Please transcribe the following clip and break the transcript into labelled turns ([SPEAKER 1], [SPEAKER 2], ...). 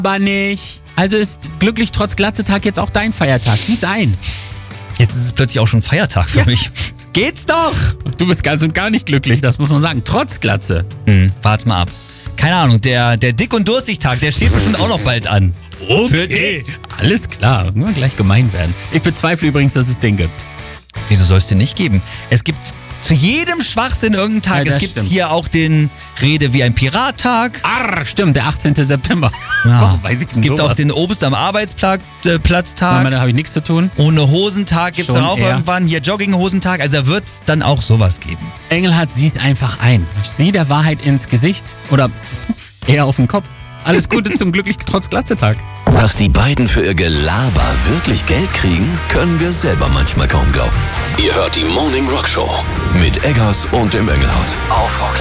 [SPEAKER 1] aber nicht. Also ist glücklich trotz Glatze-Tag jetzt auch dein Feiertag. Sieh's ein.
[SPEAKER 2] Jetzt ist es plötzlich auch schon Feiertag für mich. Geht's doch!
[SPEAKER 1] Du bist ganz und gar nicht glücklich, das muss man sagen. Trotz Glatze.
[SPEAKER 2] Warte mal ab. Keine Ahnung, der Dick- und Durstig-Tag, der steht bestimmt auch noch bald an. Für dich.
[SPEAKER 1] Alles klar. Nur gleich gemein werden. Ich bezweifle übrigens, dass es den gibt.
[SPEAKER 2] Wieso soll es den nicht geben? Es gibt zu jedem Schwachsinn irgendeinen Tag.
[SPEAKER 1] Ja,
[SPEAKER 2] Es gibt
[SPEAKER 1] stimmt.
[SPEAKER 2] hier auch den Rede wie ein Pirat-Tag.
[SPEAKER 1] Stimmt, der 18. September.
[SPEAKER 2] Ja.
[SPEAKER 1] Warum weiß ich
[SPEAKER 2] Es gibt auch den Obst am Arbeitsplatz-Tag.
[SPEAKER 1] Da habe ich nichts zu tun.
[SPEAKER 2] Ohne Hosentag gibt's
[SPEAKER 1] Schon
[SPEAKER 2] dann auch
[SPEAKER 1] eher.
[SPEAKER 2] irgendwann. Hier Jogginghosentag. Also da wird's dann auch sowas geben.
[SPEAKER 1] Engelhardt, sieh's einfach ein. Sieh der Wahrheit ins Gesicht oder eher auf den Kopf. Alles Gute zum glücklich trotz Glatze-Tag.
[SPEAKER 3] Dass die beiden für ihr Gelaber wirklich Geld kriegen, können wir selber manchmal kaum glauben. Ihr hört die Morning Rock Show mit Eggers und dem Engelhardt auf Rock.